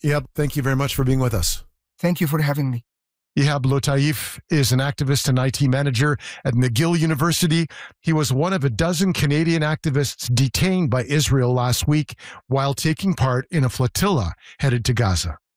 Ihab, thank you very much for being with us. Thank you for having me. Ihab Lotaif is an activist and IT manager at McGill University. He was one of a dozen Canadian activists detained by Israel last week while taking part in a flotilla headed to Gaza.